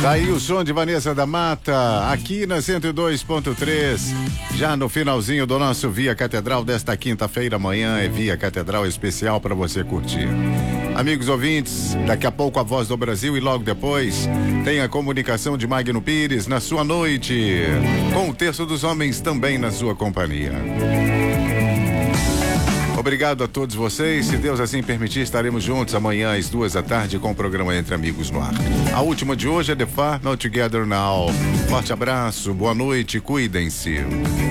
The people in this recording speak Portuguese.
Daí o som de Vanessa da Mata, aqui na 102.3, já no finalzinho do nosso Via Catedral desta quinta-feira. Amanhã é Via Catedral especial para você curtir. Amigos ouvintes, daqui a pouco a Voz do Brasil e logo depois tem a comunicação de Magno Pires na sua noite, com o Terço dos Homens também na sua companhia. Obrigado a todos vocês. Se Deus assim permitir, estaremos juntos amanhã às 14h com o programa Entre Amigos no Ar. A última de hoje é The Far Not Together Now. Forte abraço, boa noite, cuidem-se.